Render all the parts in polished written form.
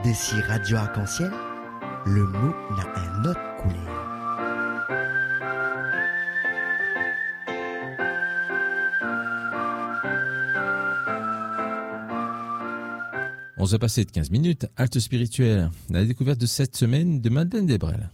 D'ici Radio Arc-en-Ciel, le mot n'a un autre couleur. On s'est passé de 15 minutes, halte spirituelle, la découverte de cette semaine de Madeleine Delbrel.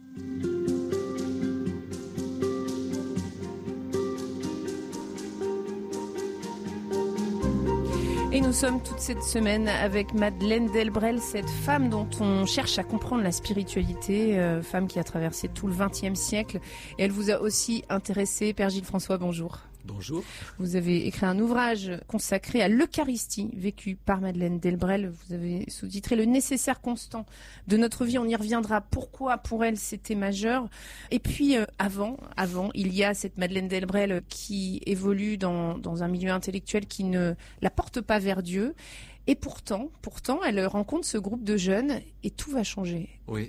Et nous sommes toute cette semaine avec Madeleine Delbrel, cette femme dont on cherche à comprendre la spiritualité, femme qui a traversé tout le XXe siècle. Et elle vous a aussi intéressé. Père Gilles François, bonjour. Bonjour. Vous avez écrit un ouvrage consacré à l'Eucharistie, vécu par Madeleine Delbrel. Vous avez sous-titré Le nécessaire constant de notre vie. On y reviendra. Pourquoi, pour elle, c'était majeur. Et puis, avant, il y a cette Madeleine Delbrel qui évolue dans un milieu intellectuel qui ne la porte pas vers Dieu. Et pourtant, elle rencontre ce groupe de jeunes et tout va changer. Oui.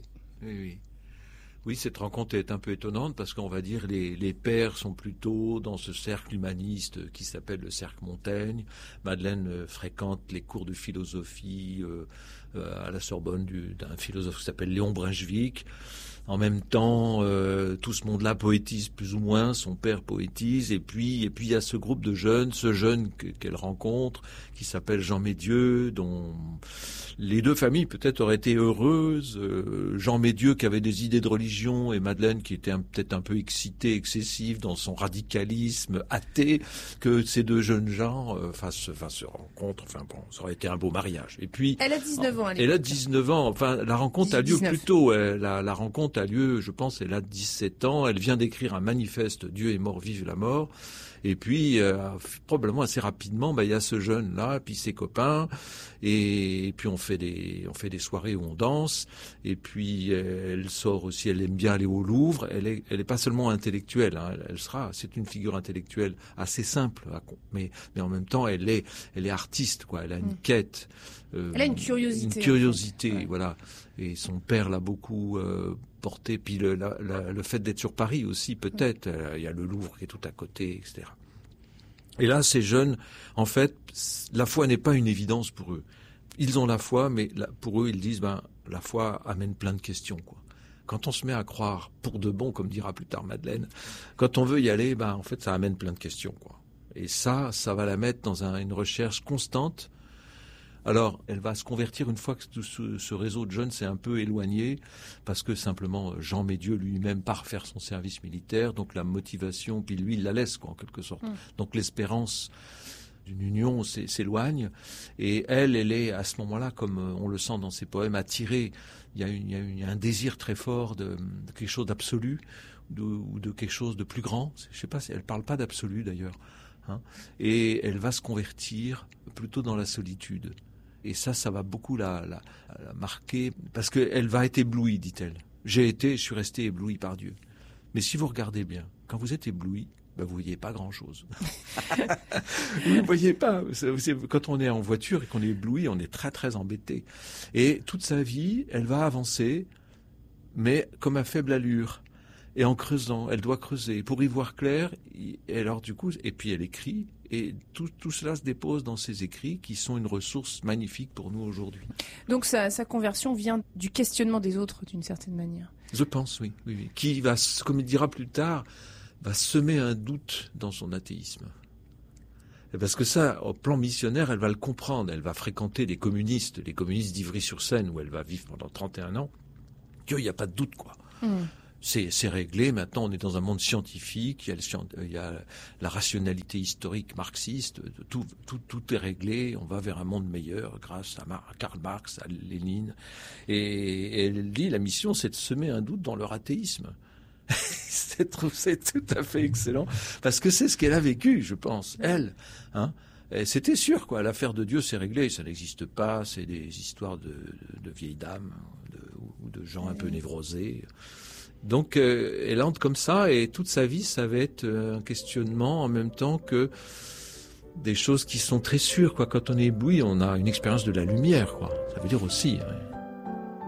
Oui, cette rencontre est un peu étonnante parce qu'on va dire les pères sont plutôt dans ce cercle humaniste qui s'appelle le cercle Montaigne. Madeleine fréquente les cours de philosophie à la Sorbonne d'un philosophe qui s'appelle Léon Brunswick. En même temps, tout ce monde-là poétise plus ou moins, son père poétise, et puis il y a ce groupe de jeunes, ce jeune qu'elle rencontre, qui s'appelle Jean Médieu, dont les deux familles peut-être auraient été heureuses. Jean Médieu qui avait des idées de religion et Madeleine qui était peut-être un peu excitée, excessive dans son radicalisme athée, que ces deux jeunes gens se rencontrent. Enfin bon, ça aurait été un beau mariage. Et puis elle a 19 ans. Elle a 19 ans. Enfin, la rencontre a lieu plus tôt. La rencontre a lieu, je pense, elle a 17 ans. Elle vient d'écrire un manifeste, Dieu est mort, vive la mort. Et puis, probablement assez rapidement, il y a ce jeune-là, puis ses copains, et puis on fait des soirées où on danse. Et puis, elle sort aussi, elle aime bien aller au Louvre. Elle est pas seulement intellectuelle, hein, c'est une figure intellectuelle assez simple, mais en même temps, elle est artiste, quoi. Elle a une quête. Elle a une curiosité. Ouais. Voilà. Et son père l'a beaucoup porté. Puis le fait d'être sur Paris aussi, peut-être. Il y a le Louvre qui est tout à côté, etc. Et là, ces jeunes, en fait, la foi n'est pas une évidence pour eux. Ils ont la foi, mais pour eux, ils disent, la foi amène plein de questions, quoi. Quand on se met à croire pour de bon, comme dira plus tard Madeleine, quand on veut y aller, en fait, ça amène plein de questions, quoi. Et ça va la mettre dans une recherche constante. Alors, elle va se convertir une fois que tout ce réseau de jeunes s'est un peu éloigné, parce que simplement Jean Médieu lui-même part faire son service militaire, donc la motivation, puis lui, il la laisse, quoi, en quelque sorte. Donc l'espérance d'une union s'éloigne, et elle est à ce moment-là, comme on le sent dans ses poèmes, attirée. Il y a un désir très fort de quelque chose d'absolu, ou de quelque chose de plus grand. Je sais pas, elle parle pas d'absolu d'ailleurs. Hein, et elle va se convertir plutôt dans la solitude. Et ça va beaucoup la marquer, parce qu'elle va être éblouie, dit-elle. Je suis resté ébloui par Dieu. Mais si vous regardez bien, quand vous êtes ébloui, vous voyez pas grand-chose. Vous voyez pas. Quand on est en voiture et qu'on est ébloui, on est très très embêté. Et toute sa vie, elle va avancer, mais comme à faible allure. Et en creusant, elle doit creuser pour y voir clair. Et alors du coup, et puis elle écrit, et tout cela se dépose dans ses écrits, qui sont une ressource magnifique pour nous aujourd'hui. Donc sa conversion vient du questionnement des autres, d'une certaine manière. Je pense, oui. Qui va, comme il dira plus tard, va semer un doute dans son athéisme. Parce que ça, au plan missionnaire, elle va le comprendre. Elle va fréquenter les communistes d'Ivry-sur-Seine, où elle va vivre pendant 31 ans. Qu'il n'y a pas de doute, quoi. C'est réglé. Maintenant, on est dans un monde scientifique. Il y a la rationalité historique marxiste. Tout est réglé. On va vers un monde meilleur grâce à Karl Marx, à Lénine. Et elle dit, la mission, c'est de semer un doute dans leur athéisme. C'est tout à fait excellent. Parce que c'est ce qu'elle a vécu, je pense. Elle, hein. Et c'était sûr, quoi. L'affaire de Dieu, c'est réglé. Ça n'existe pas. C'est des histoires de vieilles dames, ou de gens un peu névrosés. Donc, elle entre comme ça, et toute sa vie, ça va être un questionnement en même temps que des choses qui sont très sûres, quoi. Quand on est ébloui, on a une expérience de la lumière, quoi. Ça veut dire aussi, hein.